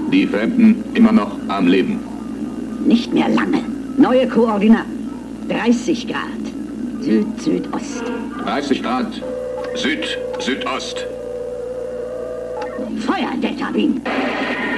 Die Fremden immer noch am Leben. Nicht mehr lange. Neue Koordinaten. 30 Grad. Süd-Südost. 30 Grad. Süd-Südost. Feuer, Delta Beam.